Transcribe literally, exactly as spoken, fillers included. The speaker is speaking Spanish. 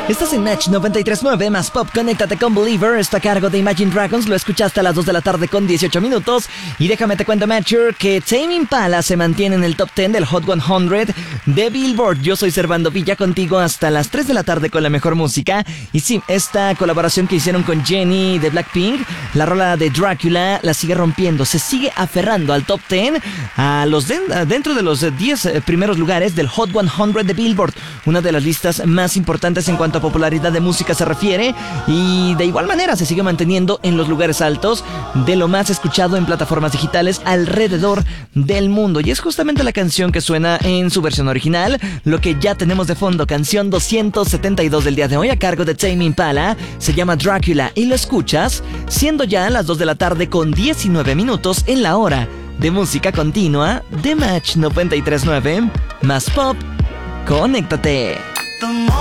Estás en Match noventa y tres punto nueve más Pop. Conéctate con Believer. Está a cargo de Imagine Dragons. Lo escuchaste a las dos de la tarde con dieciocho minutos. Y déjame te cuento, Matcher, que Tame Impala se mantiene en el top diez del Hot cien de Billboard. Yo soy Servando Villa, contigo hasta las tres de la tarde con la mejor música. Y sí, esta colaboración que hicieron con Jennie de Blackpink, la rola de Dracula, la sigue rompiendo. Se sigue aferrando al top diez, a los de, dentro de los diez primeros lugares del Hot cien de Billboard. Una de las listas más importantes en cuanto a popularidad de música se refiere, y de igual manera se sigue manteniendo en los lugares altos de lo más escuchado en plataformas digitales alrededor del mundo. Y es justamente la canción que suena en su versión original, lo que ya tenemos de fondo, canción doscientos setenta y dos del día de hoy a cargo de Tame Impala, se llama Dracula y lo escuchas siendo ya las dos de la tarde con diecinueve minutos en la hora de música continua de Match noventa y tres punto nueve más Pop. Conéctate.